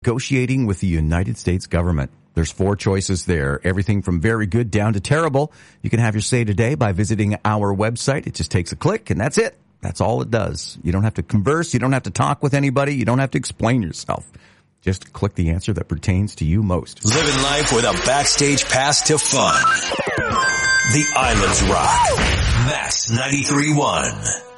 Negotiating with the United States government. There's 4 choices there. Everything from very good down to terrible. You can have your say today by visiting our website. It just takes a click, and that's it. That's all it does. You don't have to converse. You don't have to talk with anybody. You don't have to explain yourself. Just click the answer that pertains to you most. Living life with a backstage pass to fun. The Islands Rock. Max 93.1.